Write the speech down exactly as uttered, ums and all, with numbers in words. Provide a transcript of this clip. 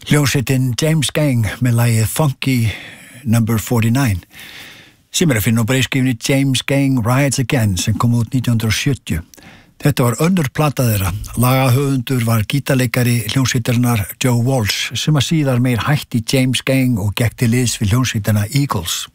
Hljómsveitin James Gang með lagið Funky number forty-nine sem er að finna á breiðskífunni James Gang Rides Again sem kom út nítján hundrað sjötíu. Þetta var önnur plata þeirra. Lagahöfundur var gítarleikari hljómsveitarinnar Joe Walsh sem að síðar meir hætti James Gang og gekk til liðs við hljómsveitina Eagles.